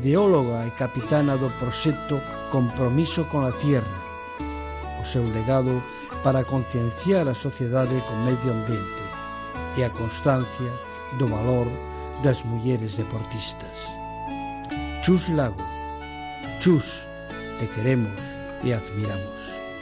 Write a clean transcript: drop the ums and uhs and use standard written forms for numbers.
ideóloga e capitana do proxecto Compromiso con a Tierra. O seu legado para concienciar a sociedade con medio ambiente e a constancia do valor das mulleres deportistas. Chus Lago. Chus, te queremos e admiramos.